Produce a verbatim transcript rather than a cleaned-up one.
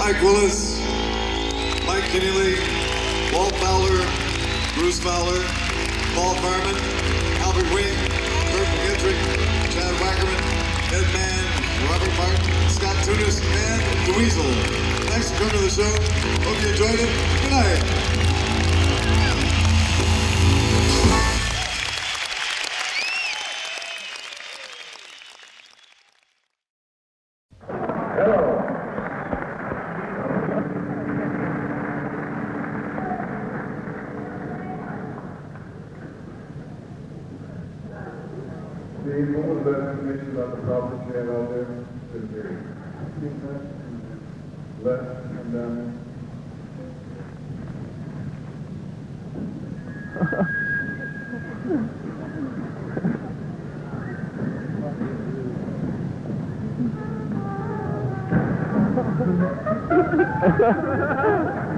Mike Willis, Mike Keneally, Walt Fowler, Bruce Fowler, Paul Farman, Albert Wing, Kurt McGettrick, Chad Wackerman, Ed Mann, Robert Martin, Scott Tunis, and Dweezil. Thanks for coming to the show. Hope you enjoyed it. Good night. Steve, what was that information about the problems you had out there? Didn't hear you. Left and down. Ha ha ha!